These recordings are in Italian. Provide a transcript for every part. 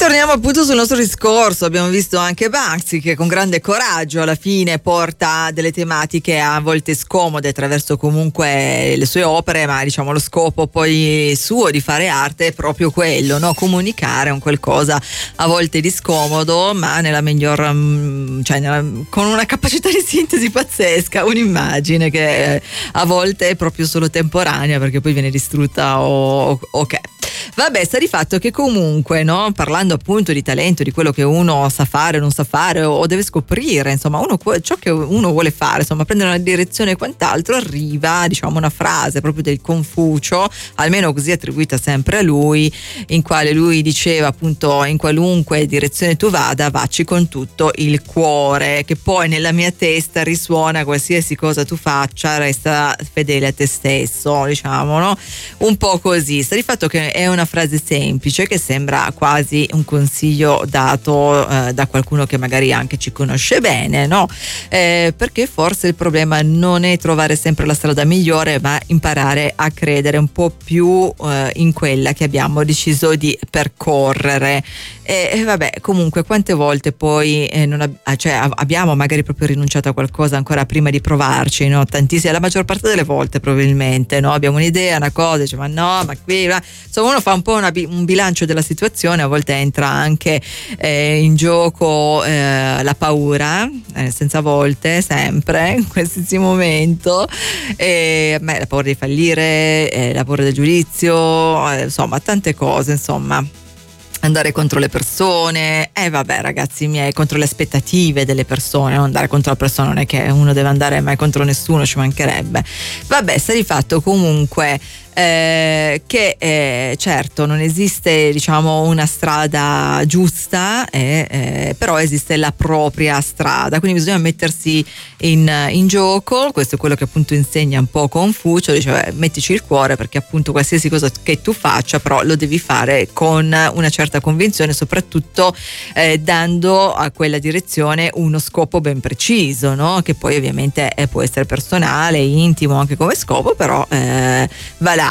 torniamo appunto sul nostro discorso. Abbiamo visto anche Banksy che con grande coraggio alla fine porta delle tematiche a volte scomode attraverso comunque le sue opere, ma diciamo lo scopo poi suo di fare arte è proprio quello, no? Comunicare un qualcosa a volte di scomodo, ma nella miglior con una capacità di sintesi pazzesca, un'immagine che a volte è proprio solo temporanea perché poi viene distrutta ok. Vabbè, sta di fatto che comunque, no, parlando appunto di talento, di quello che uno sa fare o non sa fare o deve scoprire, insomma, ciò che uno vuole fare, insomma, prendere una direzione e quant'altro, arriva, diciamo, una frase proprio del Confucio, almeno così attribuita sempre a lui, in quale lui diceva appunto: in qualunque direzione tu vada, vacci con tutto il cuore, che poi nella mia testa risuona: qualsiasi cosa tu faccia, resta fedele a te stesso, diciamo, no? Un po' così. Sta di fatto che è una frase semplice che sembra quasi un consiglio dato da qualcuno che magari anche ci conosce bene, no? Perché forse il problema non è trovare sempre la strada migliore, ma imparare a credere un po' più in quella che abbiamo deciso di percorrere. E vabbè, comunque quante volte poi abbiamo magari proprio rinunciato a qualcosa ancora prima di provarci, no? Tantissime, la maggior parte delle volte probabilmente, no? Abbiamo un'idea, una cosa, dice ma no, ma qui va. Insomma, uno fa un po' un bilancio della situazione, a volte entra anche in gioco la paura, senza volte, sempre, in qualsiasi momento, la paura di fallire, la paura del giudizio, insomma tante cose, insomma. Andare contro le persone, vabbè ragazzi miei, contro le aspettative delle persone, non andare contro la persona, non è che uno deve andare mai contro nessuno, ci mancherebbe. Vabbè, sta di fatto comunque che certo non esiste, diciamo, una strada giusta, però esiste la propria strada, quindi bisogna mettersi in gioco. Questo è quello che appunto insegna un po' Confucio, dice mettici il cuore, perché appunto qualsiasi cosa che tu faccia però lo devi fare con una certa convinzione, soprattutto dando a quella direzione uno scopo ben preciso, no? Che poi ovviamente può essere personale, intimo anche come scopo, però va là.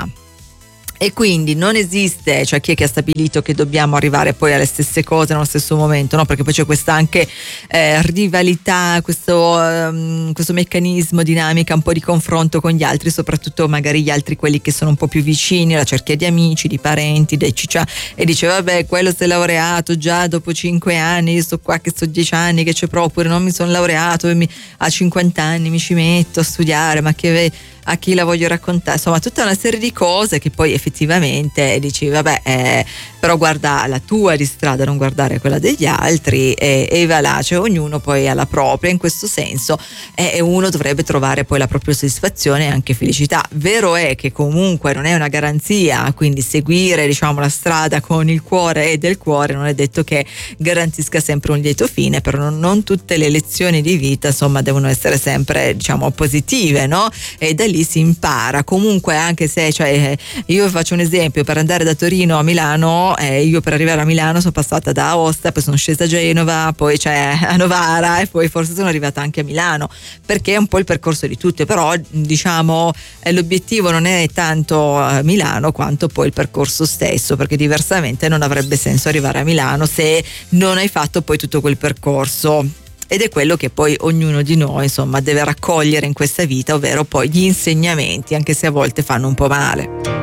E quindi non esiste, cioè chi è che ha stabilito che dobbiamo arrivare poi alle stesse cose nello stesso momento, no? Perché poi c'è questa anche rivalità, questo meccanismo, dinamica, un po' di confronto con gli altri, soprattutto magari gli altri, quelli che sono un po' più vicini, la cerchia di amici, di parenti, dei ciccia, e dice vabbè, quello si è laureato già dopo 5 anni, io sto qua che sto 10 anni che c'è proprio, oppure non mi sono laureato e a 50 anni mi ci metto a studiare, ma che a chi la voglio raccontare, insomma tutta una serie di cose che poi effettivamente dici vabbè, però guarda la tua di strada, non guardare quella degli altri, e va là, cioè ognuno poi ha la propria, in questo senso, e uno dovrebbe trovare poi la propria soddisfazione e anche felicità. Vero è che comunque non è una garanzia, quindi seguire, diciamo, la strada con il cuore e del cuore non è detto che garantisca sempre un lieto fine, però non tutte le lezioni di vita, insomma, devono essere sempre, diciamo, positive, no? E da lì si impara comunque, anche se, cioè, io faccio un esempio: per andare da Torino a Milano, io per arrivare a Milano sono passata da Aosta, poi sono scesa a Genova, poi a Novara, e poi forse sono arrivata anche a Milano, perché è un po' il percorso di tutte. Però diciamo l'obiettivo non è tanto Milano quanto poi il percorso stesso, perché diversamente non avrebbe senso arrivare a Milano se non hai fatto poi tutto quel percorso. Ed è quello che poi ognuno di noi, insomma, deve raccogliere in questa vita, ovvero poi gli insegnamenti, anche se a volte fanno un po' male.